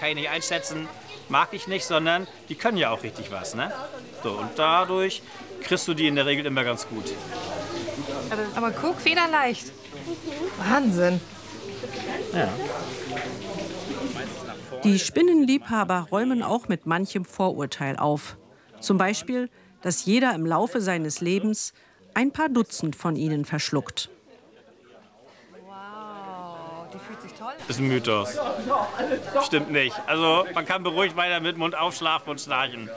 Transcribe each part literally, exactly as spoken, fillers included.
kann ich nicht einschätzen, mag ich nicht, sondern die können ja auch richtig was. Ne? So, und dadurch kriegst du die in der Regel immer ganz gut. Aber, aber guck, federleicht. Wahnsinn. Ja. Die Spinnenliebhaber räumen auch mit manchem Vorurteil auf. Zum Beispiel, dass jeder im Laufe seines Lebens ein paar Dutzend von ihnen verschluckt. Wow, die fühlt sich toll an. Das ist ein Mythos. Stimmt nicht. Also man kann beruhigt weiter mit Mund aufschlafen und schnarchen.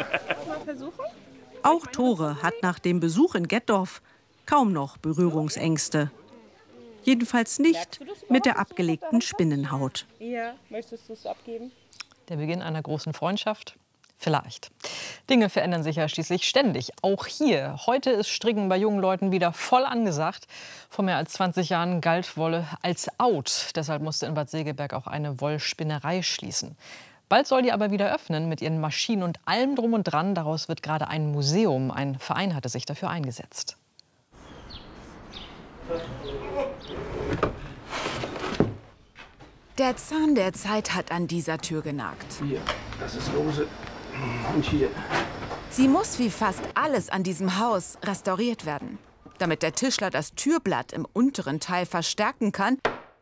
Auch Tore hat nach dem Besuch in Gettorf kaum noch Berührungsängste. Jedenfalls nicht mit der abgelegten Spinnenhaut. Ja, möchtest du es abgeben? Der Beginn einer großen Freundschaft? Vielleicht. Dinge verändern sich ja schließlich ständig. Auch hier. Heute ist Stricken bei jungen Leuten wieder voll angesagt. Vor mehr als zwanzig Jahren galt Wolle als out. Deshalb musste in Bad Segeberg auch eine Wollspinnerei schließen. Bald soll die aber wieder öffnen mit ihren Maschinen und allem drum und dran. Daraus wird gerade ein Museum. Ein Verein hatte sich dafür eingesetzt. Der Zahn der Zeit hat an dieser Tür genagt. Hier, das ist lose. Und hier. Sie muss wie fast alles an diesem Haus restauriert werden. Damit der Tischler das Türblatt im unteren Teil verstärken kann,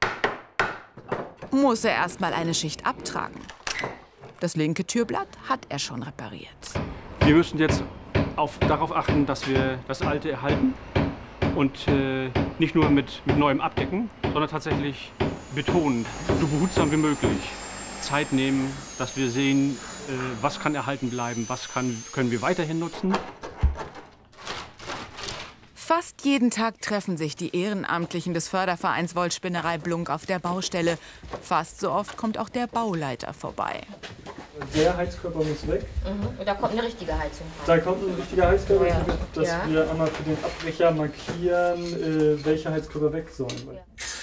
muss er erst mal eine Schicht abtragen. Das linke Türblatt hat er schon repariert. Wir müssen jetzt auf, darauf achten, dass wir das Alte erhalten und äh, nicht nur mit, mit Neuem abdecken, sondern tatsächlich betonen, so behutsam wie möglich. Zeit nehmen, dass wir sehen, äh, was kann erhalten bleiben, was kann, können wir weiterhin nutzen. Fast jeden Tag treffen sich die Ehrenamtlichen des Fördervereins Wollspinnerei Blunk auf der Baustelle. Fast so oft kommt auch der Bauleiter vorbei. Der Heizkörper muss weg. Mhm. Und da kommt eine richtige Heizung rein. Da kommt ein richtiger Heizkörper, ja. dass ja. wir einmal für den Abbrecher markieren, äh, welche Heizkörper weg sollen. Ja.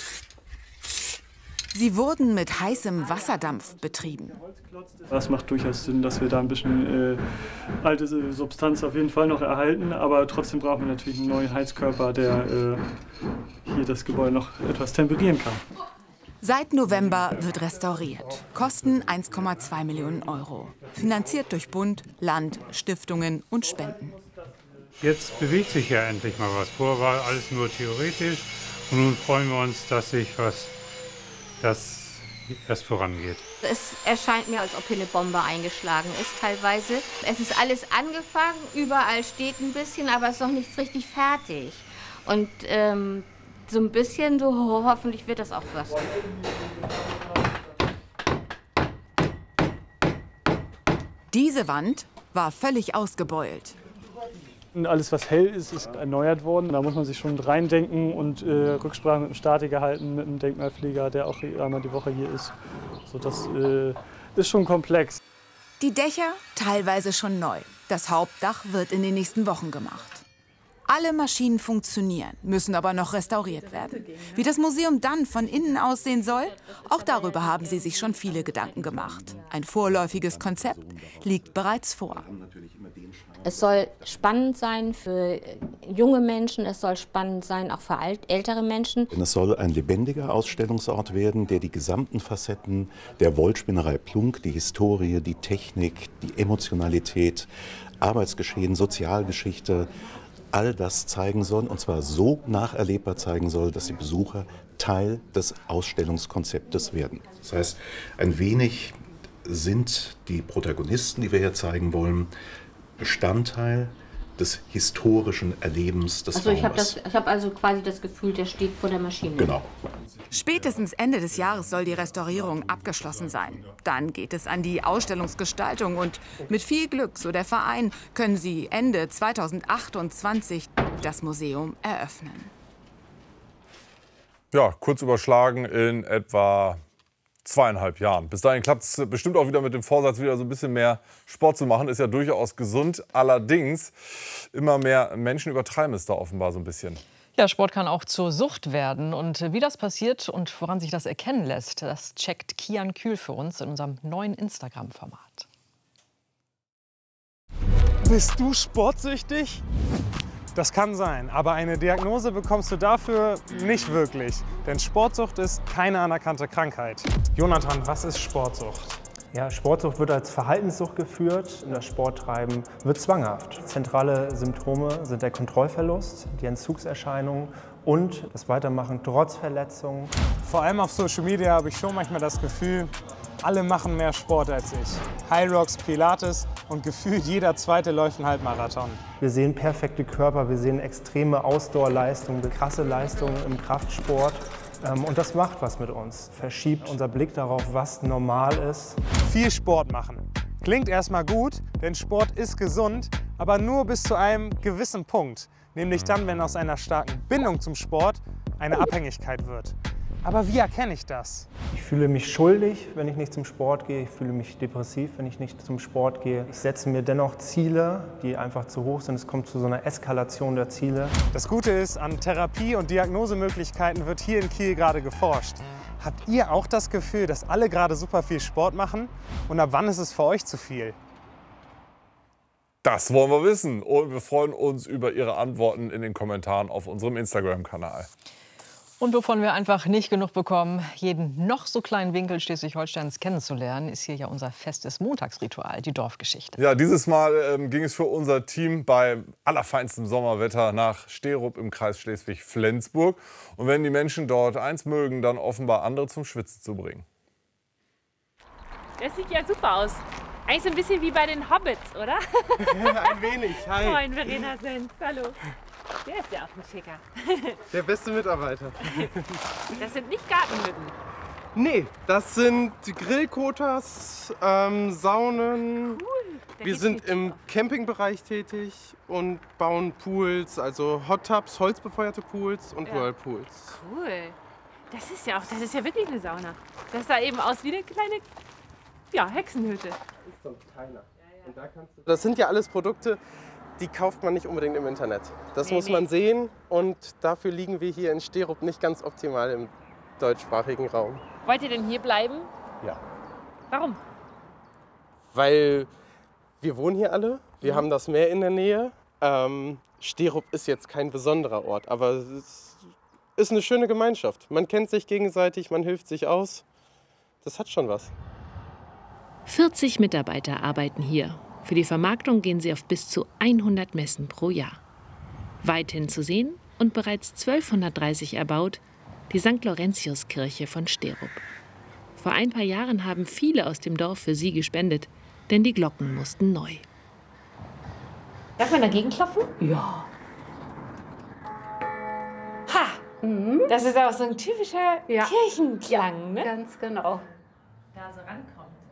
Sie wurden mit heißem Wasserdampf betrieben. Das macht durchaus Sinn, dass wir da ein bisschen äh, alte Substanz auf jeden Fall noch erhalten, aber trotzdem brauchen wir natürlich einen neuen Heizkörper, der äh, hier das Gebäude noch etwas temperieren kann. Seit November wird restauriert. Kosten eins Komma zwei Millionen Euro. Finanziert durch Bund, Land, Stiftungen und Spenden. Jetzt bewegt sich ja endlich mal was. Vorher war alles nur theoretisch und nun freuen wir uns, dass sich was das erst vorangeht. Es erscheint mir, als ob hier eine Bombe eingeschlagen ist teilweise. Es ist alles angefangen, überall steht ein bisschen, aber es ist noch nichts richtig fertig. Und ähm, so ein bisschen, so ho hoffentlich wird das auch was. Diese Wand war völlig ausgebeult. Alles, was hell ist, ist erneuert worden. Da muss man sich schon reindenken und äh, Rücksprache mit dem Statiker halten, mit dem Denkmalpfleger, der auch einmal die Woche hier ist. So, das äh, ist schon komplex. Die Dächer teilweise schon neu. Das Hauptdach wird in den nächsten Wochen gemacht. Alle Maschinen funktionieren, müssen aber noch restauriert werden. Wie das Museum dann von innen aussehen soll, auch darüber haben sie sich schon viele Gedanken gemacht. Ein vorläufiges Konzept liegt bereits vor. Es soll spannend sein für junge Menschen, es soll spannend sein auch für alt, ältere Menschen. Es soll ein lebendiger Ausstellungsort werden, der die gesamten Facetten der Wollspinnerei Plunk, die Historie, die Technik, die Emotionalität, Arbeitsgeschehen, Sozialgeschichte, all das zeigen soll, und zwar so nacherlebbar zeigen soll, dass die Besucher Teil des Ausstellungskonzeptes werden. Das heißt, ein wenig sind die Protagonisten, die wir hier zeigen wollen, Bestandteil des historischen Erlebens des Also ich habe Raumes. ich hab also quasi das Gefühl, der steht vor der Maschine. Genau. Spätestens Ende des Jahres soll die Restaurierung abgeschlossen sein. Dann geht es an die Ausstellungsgestaltung und mit viel Glück, so der Verein, können sie Ende zweitausendachtundzwanzig das Museum eröffnen. Ja, kurz überschlagen in etwa zweieinhalb Jahren. Bis dahin klappt es bestimmt auch wieder mit dem Vorsatz, wieder so ein bisschen mehr Sport zu machen. Ist ja durchaus gesund. Allerdings, immer mehr Menschen übertreiben es da offenbar so ein bisschen. Ja, Sport kann auch zur Sucht werden. Und wie das passiert und woran sich das erkennen lässt, das checkt Kian Kühl für uns in unserem neuen Instagram-Format. Bist du sportsüchtig? Das kann sein, aber eine Diagnose bekommst du dafür nicht wirklich. Denn Sportsucht ist keine anerkannte Krankheit. Jonathan, was ist Sportsucht? Ja, Sportsucht wird als Verhaltenssucht geführt und das Sporttreiben wird zwanghaft. Zentrale Symptome sind der Kontrollverlust, die Entzugserscheinungen und das Weitermachen trotz Verletzungen. Vor allem auf Social Media habe ich schon manchmal das Gefühl, alle machen mehr Sport als ich. High Rocks, Pilates und gefühlt jeder Zweite läuft einen Halbmarathon. Wir sehen perfekte Körper, wir sehen extreme Ausdauerleistungen, krasse Leistungen im Kraftsport. Und das macht was mit uns, verschiebt unser Blick darauf, was normal ist. Viel Sport machen. Klingt erstmal gut, denn Sport ist gesund, aber nur bis zu einem gewissen Punkt. Nämlich dann, wenn aus einer starken Bindung zum Sport eine Abhängigkeit wird. Aber wie erkenne ich das? Ich fühle mich schuldig, wenn ich nicht zum Sport gehe. Ich fühle mich depressiv, wenn ich nicht zum Sport gehe. Ich setze mir dennoch Ziele, die einfach zu hoch sind. Es kommt zu so einer Eskalation der Ziele. Das Gute ist, an Therapie- und Diagnosemöglichkeiten wird hier in Kiel gerade geforscht. Habt ihr auch das Gefühl, dass alle gerade super viel Sport machen? Und ab wann ist es für euch zu viel? Das wollen wir wissen. Und wir freuen uns über Ihre Antworten in den Kommentaren auf unserem Instagram-Kanal. Und wovon wir einfach nicht genug bekommen, jeden noch so kleinen Winkel Schleswig-Holsteins kennenzulernen, ist hier ja unser festes Montagsritual, die Dorfgeschichte. Ja, dieses Mal ähm, ging es für unser Team bei allerfeinstem Sommerwetter nach Sterup im Kreis Schleswig-Flensburg. Und wenn die Menschen dort eins mögen, dann offenbar andere zum Schwitzen zu bringen. Das sieht ja super aus. Eigentlich so ein bisschen wie bei den Hobbits, oder? Ein wenig, hi. Moin, Verena Senz, hallo. Der ist ja auch ein Schicker. Der beste Mitarbeiter. Das sind nicht Gartenhütten. Nee, das sind Grillkotas, ähm, Saunen. Cool. Wir sind im Campingbereich tätig und bauen Pools, also Hot Tubs, holzbefeuerte Pools und Ja. Whirlpools. Cool. Das ist ja auch, das ist ja wirklich eine Sauna. Das sah eben aus wie eine kleine, ja, Hexenhütte. Das ist so ein Kleiner. Und da kannst du das sind ja alles Produkte, die kauft man nicht unbedingt im Internet. Das Nee, muss nee. man sehen und dafür liegen wir hier in Sterup nicht ganz optimal im deutschsprachigen Raum. Wollt ihr denn hier bleiben? Ja. Warum? Weil wir wohnen hier alle, wir haben das Meer in der Nähe. Ähm, Sterup ist jetzt kein besonderer Ort, aber es ist eine schöne Gemeinschaft. Man kennt sich gegenseitig, man hilft sich aus. Das hat schon was. vierzig Mitarbeiter arbeiten hier. Für die Vermarktung gehen sie auf bis zu hundert Messen pro Jahr. Weithin zu sehen und bereits zwölfhundertdreißig erbaut, die Sankt Laurentius-Kirche von Sterup. Vor ein paar Jahren haben viele aus dem Dorf für sie gespendet, denn die Glocken mussten neu. Darf man dagegen klopfen? Ja. Ha! Das ist auch so ein typischer Kirchenklang, ne? Ganz genau. Da so rankommt.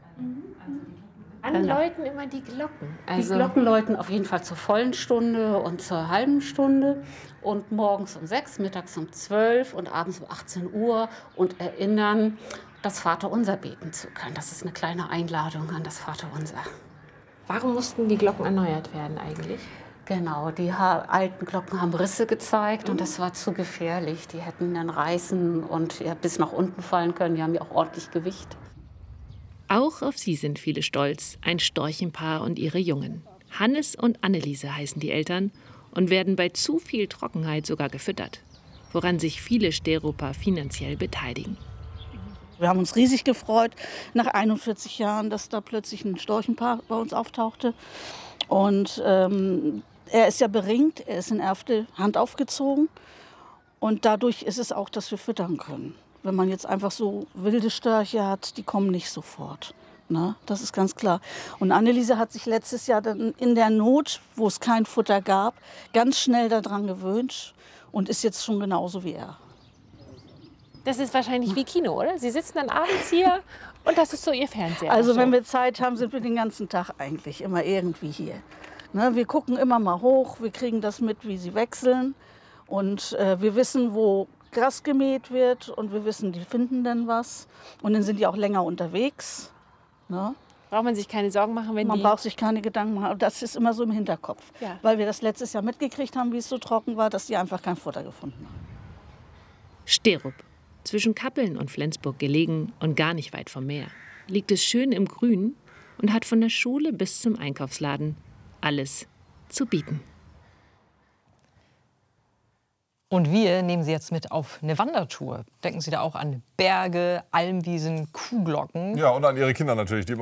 Anläuten immer die Glocken. die Glocken läuten auf jeden Fall zur vollen Stunde und zur halben Stunde. Und morgens um sechs, mittags um zwölf und abends um achtzehn Uhr. Und erinnern, das Vaterunser beten zu können. Das ist eine kleine Einladung an das Vaterunser. Warum mussten die Glocken erneuert werden eigentlich? Genau, die ha alten Glocken haben Risse gezeigt und das war zu gefährlich. Die hätten dann reißen und ja, bis nach unten fallen können. Die haben ja auch ordentlich Gewicht. Auch auf sie sind viele stolz, ein Storchenpaar und ihre Jungen. Hannes und Anneliese heißen die Eltern und werden bei zu viel Trockenheit sogar gefüttert, woran sich viele Steruper finanziell beteiligen. Wir haben uns riesig gefreut, nach einundvierzig Jahren, dass da plötzlich ein Storchenpaar bei uns auftauchte. Und ähm, er ist ja beringt, er ist in erste Hand aufgezogen. Und dadurch ist es auch, dass wir füttern können. Wenn man jetzt einfach so wilde Störche hat, die kommen nicht sofort. Ne? Das ist ganz klar. Und Anneliese hat sich letztes Jahr dann in der Not, wo es kein Futter gab, ganz schnell daran gewöhnt und ist jetzt schon genauso wie er. Das ist wahrscheinlich wie Kino, oder? Sie sitzen dann abends hier und das ist so Ihr Fernseher. Also wenn wir Zeit haben, sind wir den ganzen Tag eigentlich immer irgendwie hier. Ne? Wir gucken immer mal hoch, wir kriegen das mit, wie sie wechseln. Und äh, wir wissen, wo Gras gemäht wird und wir wissen, die finden dann was. Und dann sind die auch länger unterwegs. Ne? Braucht man sich keine Sorgen machen, wenn man die... braucht sich keine Gedanken machen. Das ist immer so im Hinterkopf. Ja. Weil wir das letztes Jahr mitgekriegt haben, wie es so trocken war, dass die einfach kein Futter gefunden haben. Sterup, zwischen Kappeln und Flensburg gelegen und gar nicht weit vom Meer, liegt es schön im Grün und hat von der Schule bis zum Einkaufsladen alles zu bieten. Und wir nehmen Sie jetzt mit auf eine Wandertour. Denken Sie da auch an Berge, Almwiesen, Kuhglocken? Ja, und an Ihre Kinder natürlich, die